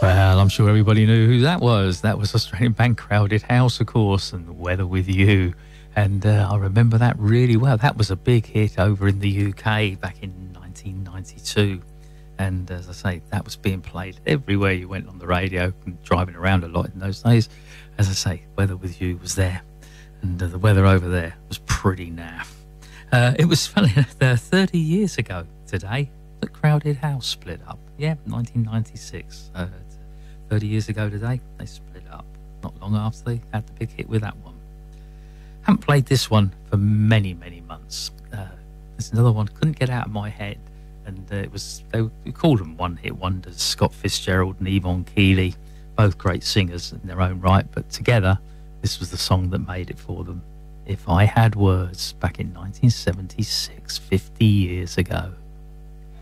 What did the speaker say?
Well, I'm sure everybody knew who that was. That was Australian band Crowded House, of course, and Weather With You. And I remember that really well. That was a big hit over in the UK back in 1992. And as I say, that was being played everywhere you went on the radio, and driving around a lot in those days. As I say, Weather With You was there. And the weather over there was pretty naff. It was funny, 30 years ago today that Crowded House split up. Yeah, 1996. 30 years ago today, they split up. Not long after they had the big hit with that one. Haven't played this one for many, many months. There's another one, couldn't get out of my head. And we called them one-hit wonders, Scott Fitzgerald and Yvonne Keeley. Both great singers in their own right, but together, this was the song that made it for them. If I Had Words, back in 1976, 50 years ago.